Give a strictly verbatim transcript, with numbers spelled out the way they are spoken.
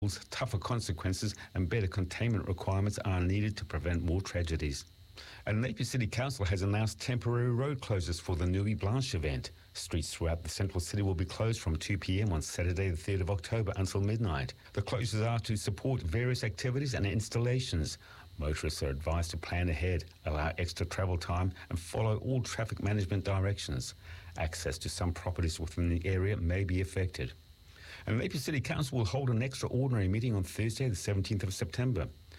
tougher consequences and better containment requirements are needed to prevent more tragedies. And Napier City Council has announced temporary road closures for the Nuit Blanche event. Streets throughout the central city will be closed from two p.m. on Saturday the third of October until midnight. The closures are to support various activities and installations. Motorists are advised to plan ahead, allow extra travel time and follow all traffic management directions. Access to some properties within the area may be affected. And Napier City Council will hold an extraordinary meeting on Thursday the seventeenth of September.